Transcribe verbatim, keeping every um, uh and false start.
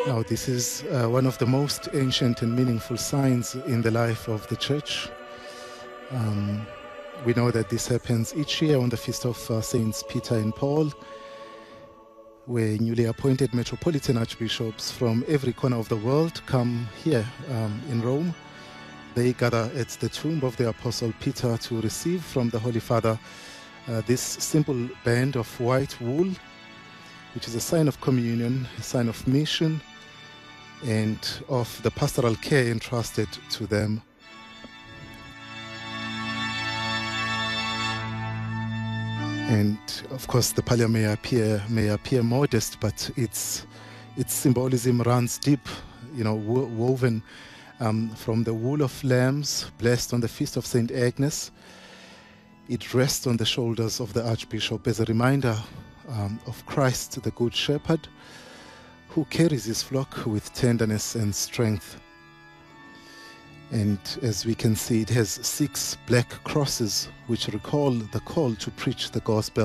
Now, this is uh, one of the most ancient and meaningful signs in the life of the church. Um, we know that this happens each year on the feast of uh, Saints Peter and Paul, where newly appointed metropolitan archbishops from every corner of the world come here um, in Rome. They gather at the tomb of the Apostle Peter to receive from the Holy Father uh, this simple band of white wool, which is a sign of communion, a sign of mission, and of the pastoral care entrusted to them. And of course, the pallium may appear may appear modest, but its its symbolism runs deep, you know, wo woven um, from the wool of lambs blessed on the feast of Saint Agnes. It rests on the shoulders of the Archbishop as a reminder um, of Christ, the Good Shepherd, who carries his flock with tenderness and strength. And as we can see, it has six black crosses which recall the call to preach the gospel.